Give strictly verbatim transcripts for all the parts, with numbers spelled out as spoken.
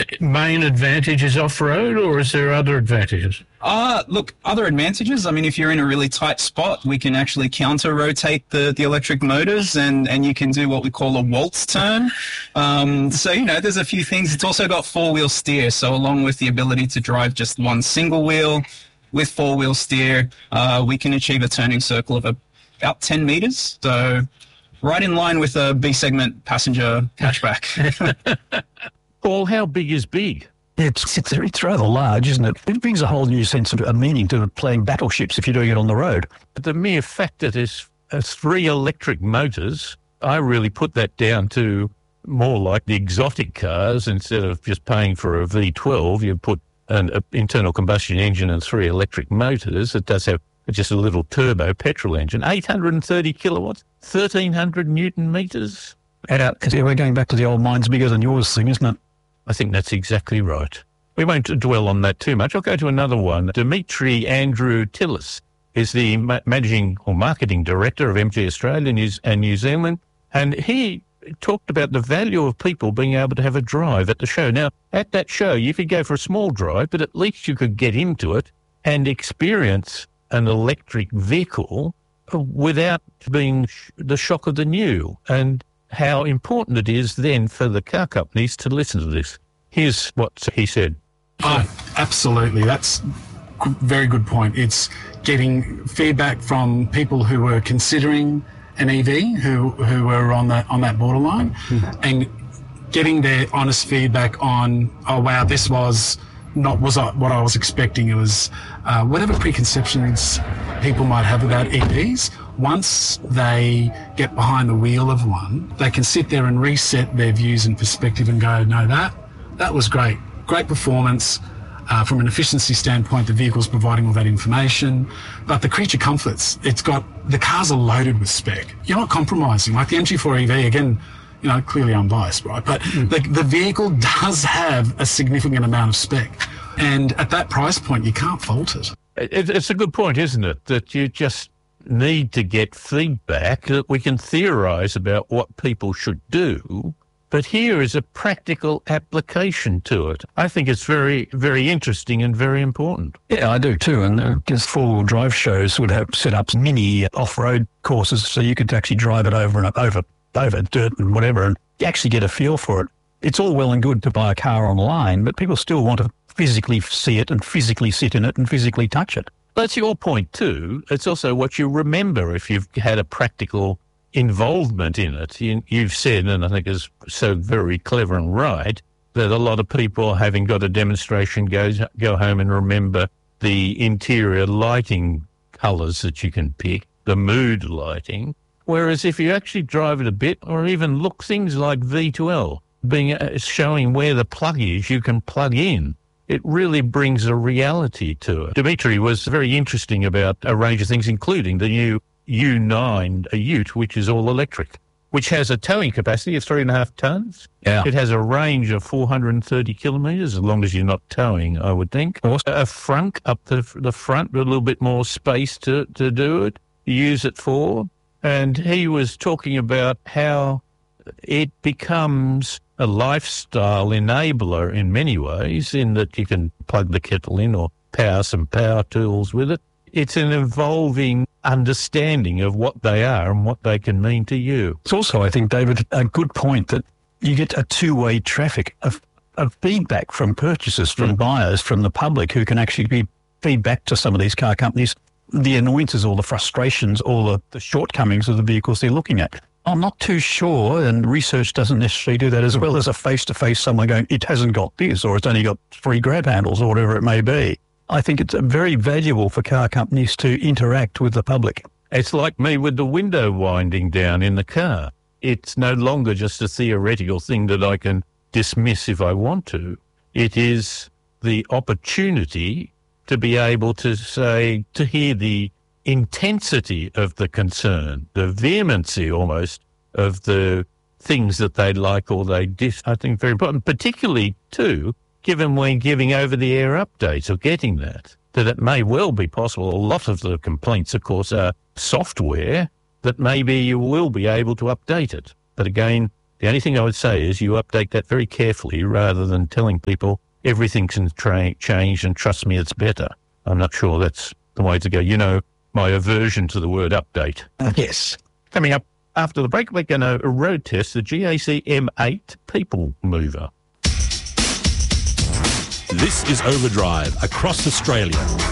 main advantage is off-road, or is there other advantages? Uh, look, other advantages, I mean, if you're in a really tight spot, we can actually counter-rotate the, the electric motors, and, and you can do what we call a waltz turn. Um, so, you know, there's a few things. It's also got four-wheel steer, so along with the ability to drive just one single wheel, with four-wheel steer, uh, we can achieve a turning circle of about ten metres. So right in line with a B-segment passenger hatchback. Paul, how big is big? It's, it's, it's rather large, isn't it? It brings a whole new sense of a meaning to playing battleships if you're doing it on the road. The mere fact that there's uh, three electric motors, I really put that down to more like the exotic cars. Instead of just paying for a V twelve, you put an uh, internal combustion engine and three electric motors. It does have just a little turbo petrol engine, eight hundred thirty kilowatts, thirteen hundred newton meters. And uh, we're going back to the old mine's bigger than yours thing, isn't it? I think that's exactly right. We won't dwell on that too much. I'll go to another one. Dimitri Andrew Tillis is the ma- managing or marketing director of M G Australia News and New Zealand, and he talked about the value of people being able to have a drive at the show. Now, at that show, you could go for a small drive, but at least you could get into it and experience an electric vehicle without being sh- the shock of the new, and how important it is then for the car companies to listen to this. Here's what he said. Oh, absolutely. That's a very good point. It's getting feedback from people who were considering an E V, who who were on that on that borderline, mm-hmm. and getting their honest feedback on, oh wow, this was not was what I was expecting. It was uh, whatever preconceptions people might have about E Vs. Once they get behind the wheel of one, they can sit there and reset their views and perspective and go, no, that that was great. Great performance. Uh, from an efficiency standpoint, the vehicle's providing all that information. But the creature comforts, it's got, the cars are loaded with spec. You're not compromising. Like the M G four E V, again, you know, clearly I'm biased, right? But mm. the, the vehicle does have a significant amount of spec. And at that price point, you can't fault it. it it's a good point, isn't it? That you just need to get feedback, that we can theorise about what people should do, but here is a practical application to it. I think it's very, very interesting and very important. Yeah, I do too. And I guess four-wheel drive shows would have set up mini off-road courses so you could actually drive it over and over, over dirt and whatever, and you actually get a feel for it. It's all well and good to buy a car online, but people still want to physically see it and physically sit in it and physically touch it. That's your point too. It's also what you remember if you've had a practical involvement in it. You, you've said, and I think is so very clever and right, that a lot of people, having got a demonstration, go, go home and remember the interior lighting colours that you can pick, the mood lighting. Whereas if you actually drive it a bit, or even look things like V twelve, being uh, showing where the plug is, you can plug in. It really brings a reality to it. Dimitri was very interesting about a range of things, including the new U nine, a Ute, which is all electric, which has a towing capacity of three and a half tonnes. Yeah. It has a range of four hundred thirty kilometres, as long as you're not towing, I would think. Awesome. A front up the, the front with a little bit more space to, to do it, use it for. And he was talking about how it becomes a lifestyle enabler in many ways, in that you can plug the kettle in or power some power tools with it. It's an evolving understanding of what they are and what they can mean to you. It's also, I think, David, a good point that you get a two-way traffic of, of feedback from purchasers, from mm. buyers, from the public, who can actually be feedback to some of these car companies, the annoyances or the frustrations or the, the shortcomings of the vehicles they're looking at. I'm not too sure, and research doesn't necessarily do that, as well as a face-to-face someone going, it hasn't got this, or it's only got three grab handles, or whatever it may be. I think it's very valuable for car companies to interact with the public. It's like me with the window winding down in the car. It's no longer just a theoretical thing that I can dismiss if I want to. It is the opportunity to be able to say, to hear the intensity of the concern, the vehemency almost of the things that they like or they dis. I think very important, particularly too, given when giving over-the-air updates or getting that, that it may well be possible. A lot of the complaints, of course, are software, that maybe you will be able to update it. But again, The only thing I would say is you update that very carefully rather than telling people everything can tra- change and trust me, it's better. I'm not sure that's the way to go. You know, my aversion to the word update. Yes. Coming up after the break, we're going to road test the G A C M eight People Mover. This is Overdrive across Australia.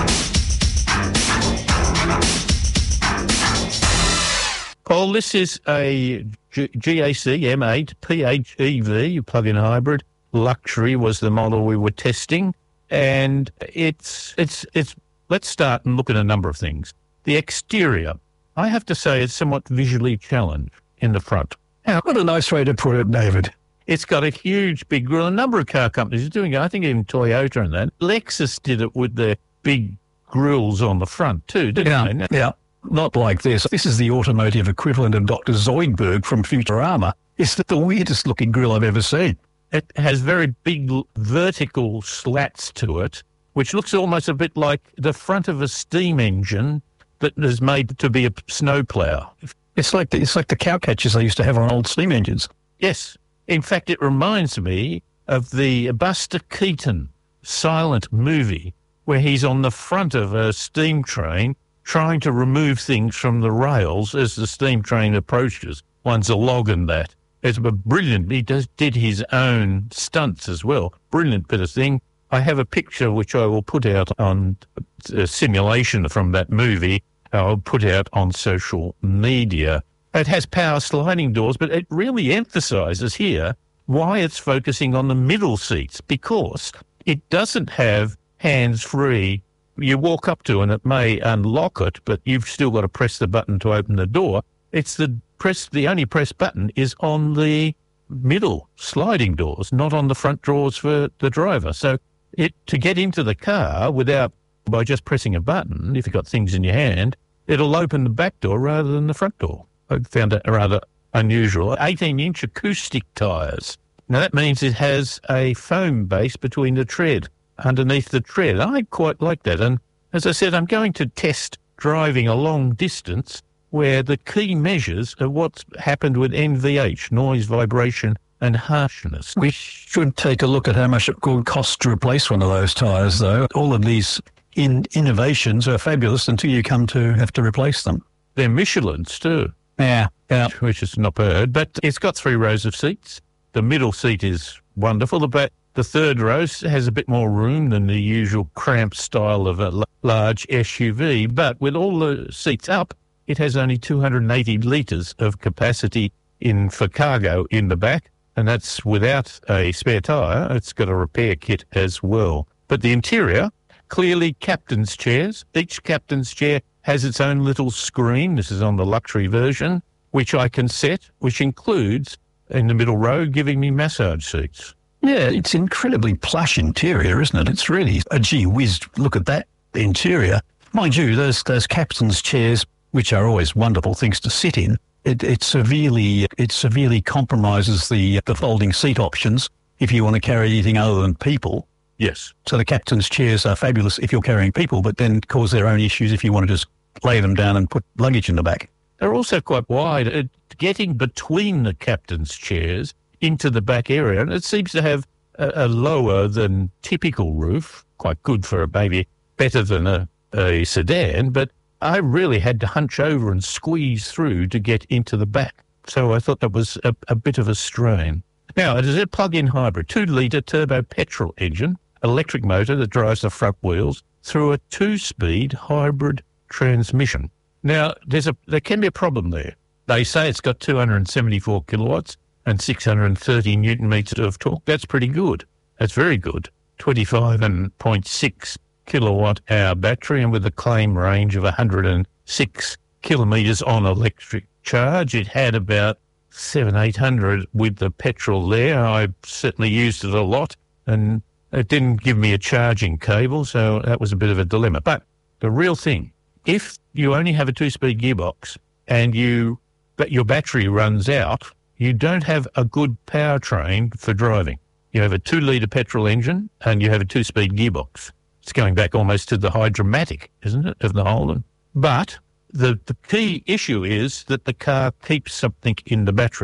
Paul, this is a G- GAC M eight P H E V, plug-in hybrid. Luxury was the model we were testing. And it's, it's, it's, let's start and look at a number of things. The exterior, I have to say, is somewhat visually challenged in the front. Now, what a nice way to put it, David. It's got a huge big grille. A number of car companies are doing it. I think even Toyota and that. Lexus did it with their big grills on the front too, didn't Yeah, they? yeah. Not like this. This is the automotive equivalent of Doctor Zoidberg from Futurama. It's the weirdest looking grill I've ever seen. It has very big vertical slats to it, which looks almost a bit like the front of a steam engine that is made to be a snowplow. It's like the, it's like the cow catchers they used to have on old steam engines. Yes. In fact, it reminds me of the Buster Keaton silent movie where he's on the front of a steam train trying to remove things from the rails as the steam train approaches. One's a log and that. It's a brilliant. He does, did his own stunts as well. Brilliant bit of thing. I have a picture which I will put out on a simulation from that movie. I'll put out on social media. It has power sliding doors, but it really emphasises here why it's focusing on the middle seats, because it doesn't have hands-free. You walk up to and it may unlock it, but you've still got to press the button to open the door. It's the press. The only press button is on the middle sliding doors, not on the front doors for the driver. So it to get into the car without by just pressing a button, if you've got things in your hand, it'll open the back door rather than the front door. I found that rather unusual. eighteen-inch acoustic tyres. Now, that means it has a foam base between the tread, underneath the tread. I quite like that. And as I said, I'm going to test driving a long distance where the key measures are what's happened with N V H, noise, vibration, and harshness. We should take a look at how much it could cost to replace one of those tyres, though. All of these in innovations are fabulous until you come to have to replace them. They're Michelins too. Yeah, yeah. Which is not bad, but it's got three rows of seats. The middle seat is wonderful. The back, the third row has a bit more room than the usual cramped style of a l- large S U V, but with all the seats up, it has only two hundred eighty litres of capacity in for cargo in the back, and that's without a spare tyre. It's got a repair kit as well. But the interior, clearly captain's chairs. Each captain's chair has its own little screen. This is on the luxury version, which I can set, which includes, in the middle row, giving me massage seats. Yeah, it's incredibly plush interior, isn't it? It's really a gee whiz look at that interior. Mind you, those those captain's chairs, which are always wonderful things to sit in, it, it severely it severely compromises the the folding seat options if you want to carry anything other than people. Yes. So the captain's chairs are fabulous if you're carrying people, but then cause their own issues if you want to just lay them down and put luggage in the back. They're also quite wide. It, getting between the captain's chairs into the back area, and it seems to have a, a lower than typical roof, quite good for a baby, better than a, a sedan, but I really had to hunch over and squeeze through to get into the back. So I thought that was a, a bit of a strain. Now, it is a plug-in hybrid, two-litre turbo petrol engine, electric motor that drives the front wheels through a two-speed hybrid transmission. Now, there's a there can be a problem there. They say it's got two hundred seventy-four kilowatts and six hundred thirty newton meters of torque. That's pretty good. That's very good. twenty-five point six kilowatt hour battery, and with a claim range of one hundred six kilometres on electric charge. It had about seven, eight hundred with the petrol there. I certainly used it a lot, and it didn't give me a charging cable, so that was a bit of a dilemma. But the real thing, if you only have a two-speed gearbox and you but your battery runs out, you don't have a good powertrain for driving. You have a two-litre petrol engine and you have a two-speed gearbox. It's going back almost to the Hydromatic, isn't it, of the Holden? But the, the key issue is that the car keeps something in the battery.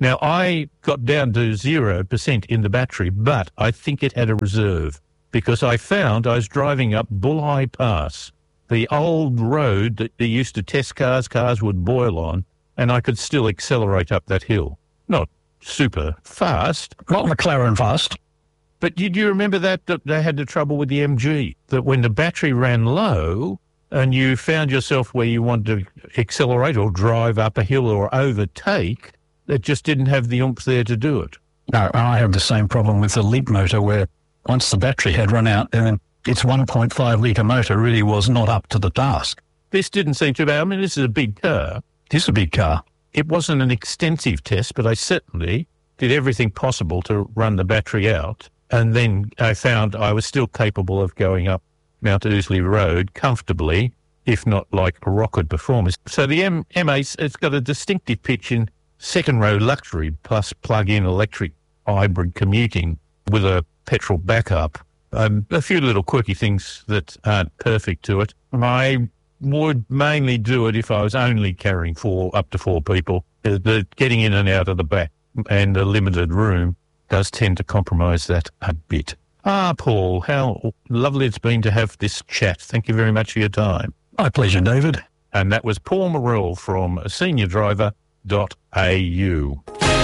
Now, I got down to zero percent in the battery, but I think it had a reserve because I found I was driving up Bulleye Pass, the old road that they used to test cars, cars would boil on, and I could still accelerate up that hill. Not super fast. Not McLaren fast. But did you remember that, that they had the trouble with the M G, that when the battery ran low and you found yourself where you wanted to accelerate or drive up a hill or overtake, it just didn't have the oomph there to do it. No, I have the same problem with the Leap motor where once the battery had run out, and its one point five litre motor really was not up to the task. This didn't seem to be, I mean, this is a big car. It is a big car. It wasn't an extensive test, but I certainly did everything possible to run the battery out. And then I found I was still capable of going up Mount Ousley Road comfortably, if not like a rocket performance. So the M- M8, it's got a distinctive pitch in second row luxury plus plug-in electric hybrid commuting with a petrol backup. Um, a few little quirky things that aren't perfect to it. I would mainly do it if I was only carrying four, up to four people. The, the getting in and out of the back and a limited room does tend to compromise that a bit. Ah, Paul, how lovely it's been to have this chat. Thank you very much for your time. My pleasure, David. And that was Paul Morrell from senior driver dot a u.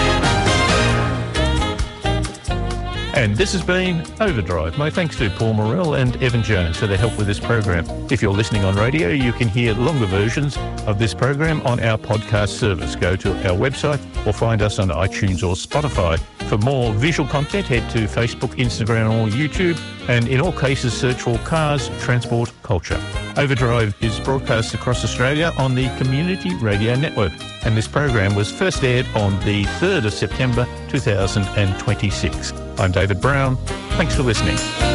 And this has been Overdrive. My thanks to Paul Morrell and Evan Jones for their help with this program. If you're listening on radio, you can hear longer versions of this program on our podcast service. Go to our website or find us on iTunes or Spotify. For more visual content, head to Facebook, Instagram or YouTube. And in all cases, search for Cars, Transport, Culture. Overdrive is broadcast across Australia on the Community Radio Network. And this program was first aired on the third of September two thousand twenty-six. I'm David Brown. Thanks for listening.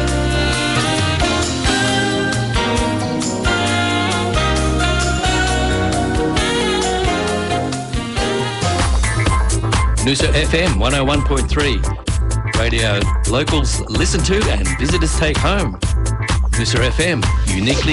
Noosa F M one oh one point three. Radio locals listen to and visitors take home. Noosa F M, uniquely